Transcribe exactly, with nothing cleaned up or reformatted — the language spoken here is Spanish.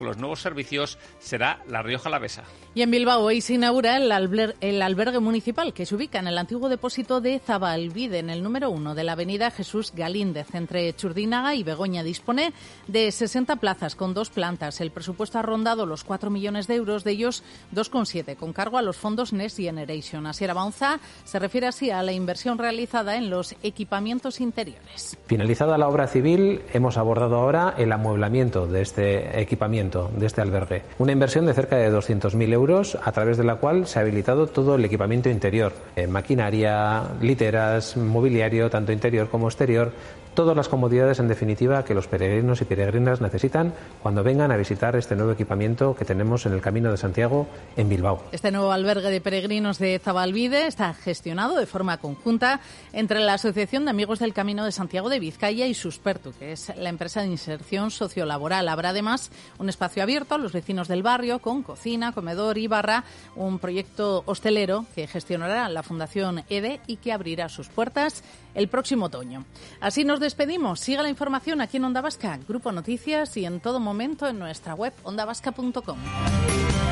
con los nuevos servicios será La Rioja Alavesa. Y en Bilbao hoy se inaugura el, alber- el albergue municipal que se ubica en el antiguo depósito de Zabalbide, en el número uno de la avenida Jesús Galíndez, entre Churdínaga y Begoña. Dispone de sesenta plazas con dos plantas. El presupuesto ha rondado los cuatro millones de euros, de ellos dos coma siete, con cargo a los fondos Next Generation. Asier Abaunza se refiere así a la inversión realizada en los equipamientos interiores. Finalizada la obra civil, hemos abordado ahora el amueblamiento de este equipamiento, de este albergue. Una inversión de cerca de doscientos mil euros, a través de la cual se ha habilitado todo el equipamiento interior, eh, maquinaria, literas, mobiliario, tanto interior como exterior, todas las comodidades, en definitiva, que los peregrinos y peregrinas necesitan cuando vengan a visitar este nuevo equipamiento que tenemos en el Camino de Santiago en Bilbao. Este nuevo albergue de peregrinos de Zabalbide está gestionado de forma conjunta entre la Asociación de Amigos del Camino de Santiago de Vizcaya y Suspertu, que es la empresa de inserción sociolaboral. Habrá además un espacio abierto a los vecinos del barrio con cocina, comedor y barra, un proyecto hostelero que gestionará la Fundación E D E y que abrirá sus puertas el próximo otoño. Así nos despedimos. Siga la información aquí en Onda Vasca, Grupo Noticias, y en todo momento en nuestra web onda vasca punto com.